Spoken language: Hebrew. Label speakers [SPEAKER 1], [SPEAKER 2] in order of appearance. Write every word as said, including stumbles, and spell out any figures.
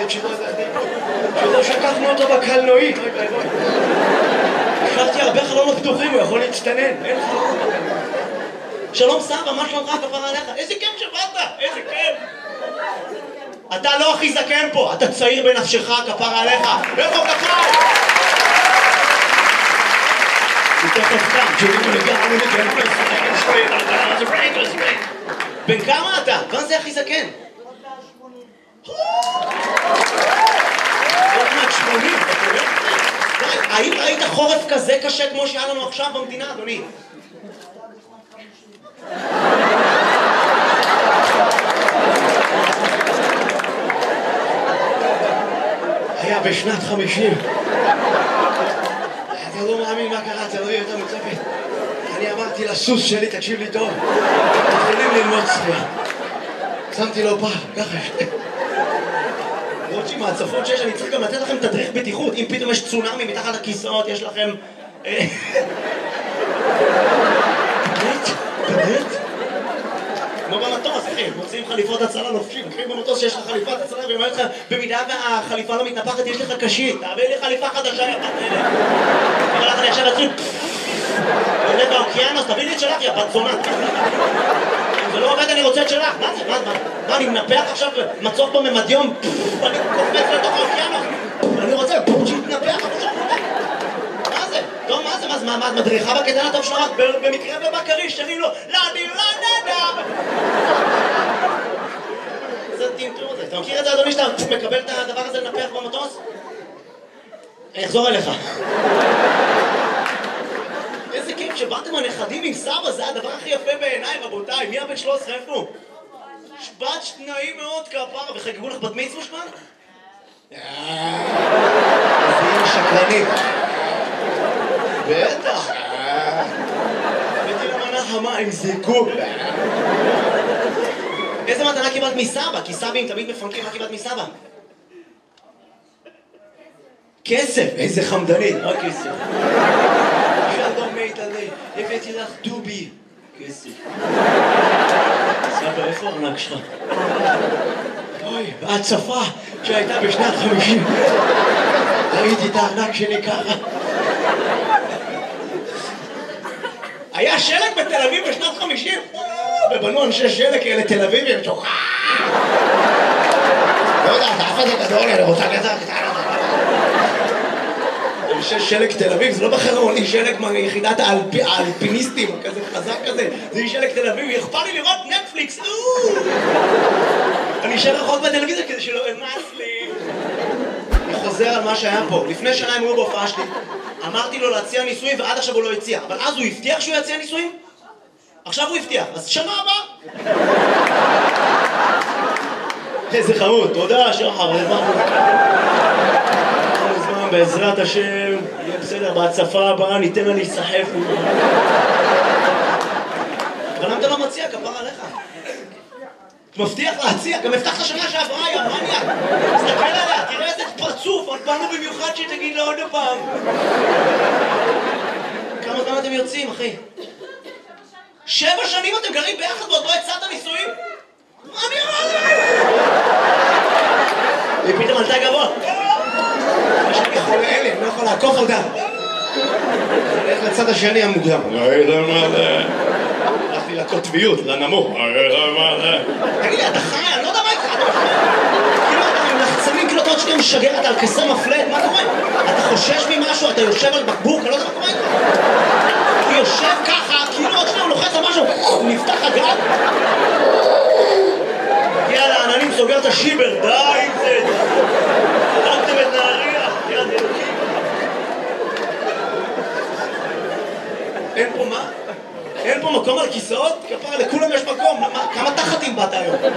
[SPEAKER 1] כשלא שקפנו אותו בקלנועית. השארתי הרבה חלונות פתוחים, הוא יכול להצטנן. אין חלונות בקלנועית. שלום סבא, מה שלומך כפרה עליך? איזה כיף שבאת, איזה כיף. אתה לא הכי זקן פה, אתה צעיר בנפשך כפרה עליך. איפה כפרה? הוא תכף קם, כשאתה מגיע, אני מגיע, בן כמה אתה? כאן זה הכי זקן. עוד מעט שמונים, אתה רואה? האם ראית חורף כזה קשה כמו שהיה לנו עכשיו במדינה, אדוני? היה בשנת חמישים. אתה לא מאמין מה קרה, אתה לא יהיה יותר מצפת. אני אמרתי לסוס שלי, תקשיב לי טוב, יכולים ללמוד שחייה. שמתי לו פעם, ככה שתי. למרות שעם ההצפות שיש, אני צריך גם לתת לכם תדריך בטיחות. אם פתאום יש צונאמי מתחת לכיסאות, יש לכם... באמת? באמת? כמו במטוס, אחי, מוצאים חליפות הצלה לובשים. אחי, במטוס שיש לך חליפת הצלה, ואני אומר לך, במידה והחליפה לא מתנפחת, יש לך קשית. תעביר לי חליפה חדשה, יא בת אלה. אבל לך אני עכשיו אתחיל... עולה באוקיינוס, תביא לי את שלך, יא בת זונה. אם זה לא עובד, אני רוצה את שלך. מה זה? מה זה? מה, אני מנפח עכשיו מצוף בממדיום? אני קופץ לתוך האוקיינוס. אני רוצה שיתנפח עכשיו. מה זה? טוב, מה זה? מה, מה, מדריכה בקטן הטוב שלך? במקרה ובקריש, שרים לו, לא, אני לא נדע. זה טמטום הזה. אתה מכיר את זה, אדוני, שאתה מקבל את הדבר הזה לנפח במטוס? אני אחזור אליך. איזה כיף שבאתם הנכדים עם סבא, זה הדבר הכי יפה בעיניי, רבותיי. מי הבן שלוש עשרה, איפה? שבת שניים מאוד כפרה, וחגגו לך בת מצווה שמן? איזה אימא שקרנית. בטח. הבאתי למנה חמה עם זיקוק. איזה מתנה קיבלת מסבא? כי סבים תמיד מפנקים, מה קיבלת מסבא? כסף, איזה חמדנית, רק כסף. שלום מית עלי, הבאתי לך דובי. כסף. סבא, איפה הארנק שלך? אוי, בהצפה שהייתה בשנת חמישים. ראיתי את הארנק שלי ככה. היה שלג בתל אביב בשנת חמישים? ובנו אנשי שלג כאלה תל אביבים, שוחה! לא יודע, אתה אף אחד גדול, אני רוצה כזה קטנה. אנשי שלג תל אביב, זה לא בחרון, היא שלג מיחידת האלפיניסטים, כזה חזק כזה. זה היא שלג תל אביב, אכפת לי לראות נטפליקס, אני אשאר רחוק בטלוויזיה כדי שלא אמס לי. אני חוזר על מה שהיה פה. לפני שנה הם היו בהופעה שלי, אמרתי לו להציע נישואים ועד עכשיו הוא לא הציע. אבל אז הוא הבטיח שהוא יציע נישואים? עכשיו הוא הבטיח, אז שנה הבאה. איזה חמוד, תודה שחר, הזמן בעזרת השם, יהיה בסדר, בהצפה הבאה ניתן לה להיסחף. אבל למה אתה לא מציע, כפרה עליך? מבטיח להציע, גם הבטחת שנה שעברה, יא מניאק. תסתכל עליה, תראה איזה פרצוף, אבל באנו במיוחד שתגיד לה עוד הפעם. כמה זמן אתם יוצאים, אחי? שבע שנים אתם גרים ביחד ועוד לא הצעת נישואים? מה אני אומר לך? היא פתאום עלתה גבוה. יש לי חולה אלה, אני לא יכול לעקוף אותה. אני הולך לצד השני המוקדם. הלכתי לקוטביות, לנמוך. תגיד לי, אתה חי? אני לא יודע מה איתך. כאילו אתה עם לחצנים, כאילו אתה עוד שנייה משגר, אתה על כסר מפלט, מה קורה? אתה חושש ממשהו, אתה יושב על בקבוק, אני לא יודע מה קורה איתך. הוא יושב ככה, כאילו עוד שנייה הוא לוחץ על משהו, הוא נפתח הגג. הגיע לעננים, סוגר את השיבר, די עם זה. חלקתם את נהריה, יד אלוקים. אין פה מה? אין פה מקום על כיסאות? כפרה, לכולם יש מקום. כמה תחתים באת היום?